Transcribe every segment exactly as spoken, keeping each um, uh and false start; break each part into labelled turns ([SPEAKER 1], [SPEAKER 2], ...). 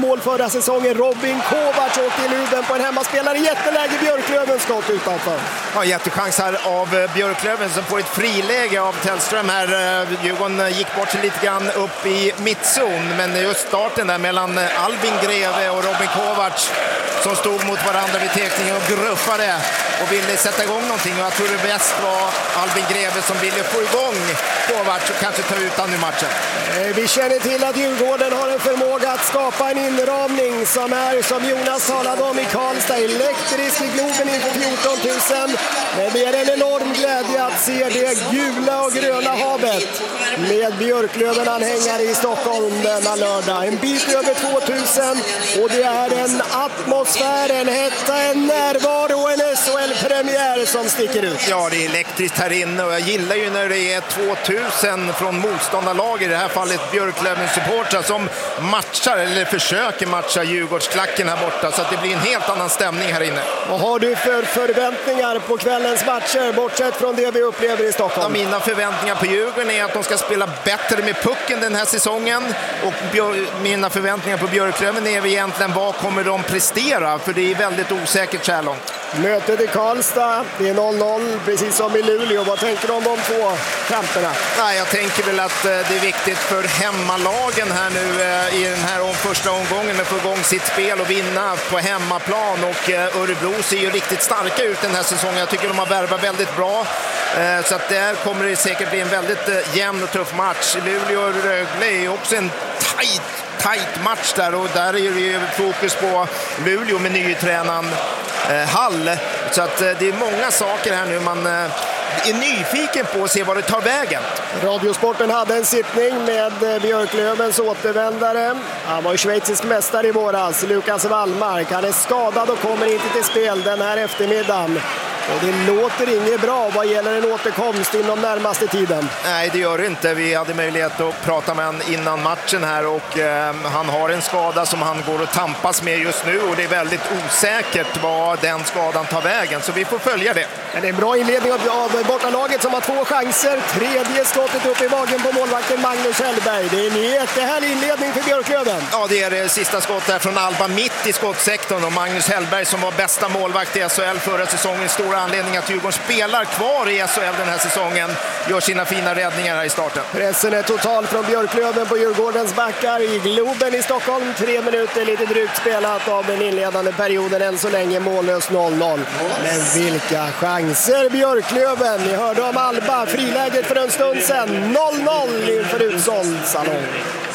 [SPEAKER 1] mål förra säsongen. Robin Kovacs åkte i luven på en hemmaspelare. Jätteläge, Björklöven skott utanför.
[SPEAKER 2] Ja, jättechans här av Björklöven som får ett friläge av Tellström här. Djurgården gick bort sig lite grann upp i mittzon, men just starten där mellan Albin Greve och Robin Kovacs som stod mot varandra vid tekningen och gruffade och ville sätta igång någonting. Och jag tror det bäst var Albin Greve som ville få igång Kovacs och kanske ta ut han ur matchen.
[SPEAKER 1] Vi känner till att Djurgården har en förmåga att skapa en inramning som är, som Jonas talade om i Karlstad, elektrisk i Globen inför fjorton tusen. Men det är en enorm glädje att se det gula och gröna havet med Björklöven-anhängare i Stockholm denna lördag. En bit över tvåtusen och det är en atmosfär, en hetta, en närvaro och en S H L-premiär som sticker ut.
[SPEAKER 2] Ja, det är elektriskt här inne och jag gillar ju när det är tvåtusen från motståndarlag, i det här fallet Björklöven-supportrar som matchar eller försöker matcha Djurgårdsklacken här borta, så att det blir en helt annan stämning här inne.
[SPEAKER 1] Vad har du för förväntningar på kvällens matcher bortsett från det vi upplever i Stockholm?
[SPEAKER 2] Ja, mina förväntningar på Djurgården är att de ska spela bättre med pucken den här säsongen, och Björ- mina förväntningar på Björklöven är egentligen vad kommer de prestera, för det är väldigt osäkert så här långt.
[SPEAKER 1] Mötet i Karlstad, det är noll noll precis som i Luleå. Vad tänker du om de två kamperna?
[SPEAKER 2] Nej, jag tänker väl att det är viktigt för hemmalagen här nu i den här om första omgången att få igång sitt spel och vinna på hemmaplan, och Örebro ser ju riktigt starka ut den här säsongen. Jag tycker de har värvat väldigt bra, så att där kommer det säkert bli en väldigt jämn och tuff match. Luleå och Rögle är också en tajt tajt match där, och där är det fokus på Luleå med nytränaren eh, Hall. Så att eh, det är många saker här nu man eh, är nyfiken på att se vad det tar vägen.
[SPEAKER 1] Radiosporten hade en sittning med Björklövens återvändare. Han var ju schweizisk mästare i våras, Lukas Wallmark. Han är skadad och kommer inte till spel den här eftermiddagen. Och det låter inget bra vad gäller en återkomst inom närmaste tiden.
[SPEAKER 2] Nej, det gör det inte. Vi hade möjlighet att prata med honom innan matchen här, och eh, han har en skada som han går och tampas med just nu, och det är väldigt osäkert vad den skadan tar vägen, så vi får följa det.
[SPEAKER 1] Men det är en bra inledning av bortalaget som har två chanser. Tredje skottet upp i magen på målvakten Magnus Hellberg. Det är en jättehärlig inledning för Björklöven.
[SPEAKER 2] Ja, det är det sista skottet här från Alba mitt i skottsektorn, och Magnus Hellberg som var bästa målvakt i S H L förra säsongen, stor anledning att Djurgården spelar kvar i S H L den här säsongen, gör sina fina räddningar här i starten.
[SPEAKER 1] Pressen är total från Björklöven på Djurgårdens backar i Globen i Stockholm. Tre minuter lite drygt spelat av den inledande perioden, än så länge mållös noll noll. Men vilka chanser Björklöven! Ni hörde om Alba, friläget för en stund sedan, noll noll inför utsåld salong.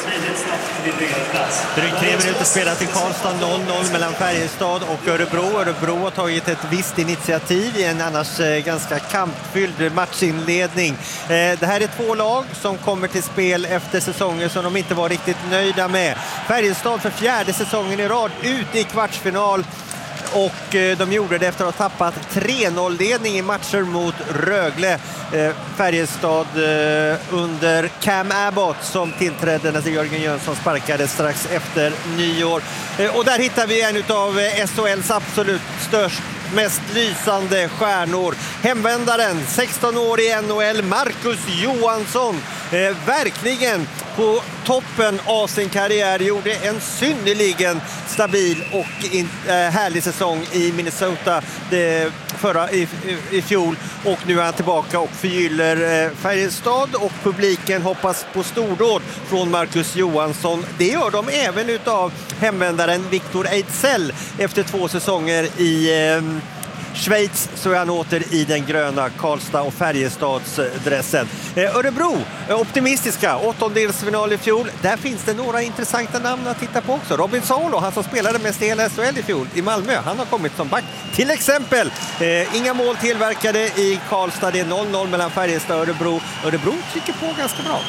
[SPEAKER 3] Drygt tre minuter spelat i Karlstad, noll noll mellan Färjestad och Örebro. Örebro har tagit ett visst initiativ i en annars eh, ganska kampfylld matchinledning. Eh, det här är två lag som kommer till spel efter säsonger som de inte var riktigt nöjda med. Färjestad för fjärde säsongen i rad ut i kvartsfinal. Och eh, de gjorde det efter att ha tappat tre noll-ledning i matcher mot Rögle. Eh, Färjestad eh, under Cam Abbott som tillträdde när Jörgen Jönsson sparkade strax efter nyår. Eh, och där hittar vi en av S H L:s absolut störst, mest lysande stjärnor. Hemvändaren, sexton år i N H L, Marcus Johansson. Eh, verkligen på toppen av sin karriär, gjorde en synnerligen stabil och in, äh, härlig säsong i Minnesota det, förra, i, i, i fjol, och nu är han tillbaka och förgyller äh, Färjestad, och publiken hoppas på stordåd från Marcus Johansson. Det gör de även utav hemvändaren Victor Ejdsell efter två säsonger i äh, Schweiz, så är han åter i den gröna Karlstad och Färjestads dressen. Eh, Örebro, eh, optimistiska, åttondelsfinal i fjol. Där finns det några intressanta namn att titta på också. Robin Salo, han som spelade mest i hela S H L i fjol i Malmö, han har kommit som back. Till exempel, eh, inga mål tillverkade i Karlstad, det är noll noll mellan Färjestad och Örebro. Örebro trycker på ganska bra.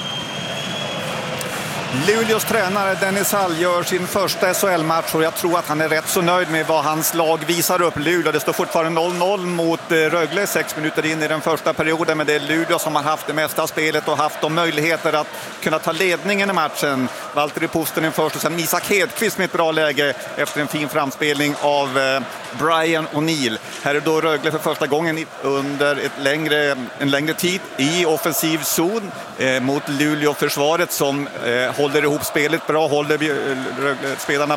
[SPEAKER 4] Luleås tränare Dennis Hall gör sin första S H L-match, och jag tror att han är rätt så nöjd med vad hans lag visar upp. Luleå, det står fortfarande noll noll mot Rögle sex minuter in i den första perioden, men det är Luleå som har haft det mesta av spelet och haft de möjligheter att kunna ta ledningen i matchen. Valtteri Puustinen först, och sen Isak Hedqvist med ett bra läge efter en fin framspelning av eh, Brian O'Neill. Här är då Rögle för första gången under ett längre, en längre tid i offensiv zon eh, mot Luleå-försvaret som eh, håller ihop spelet bra, håller eh, spelarna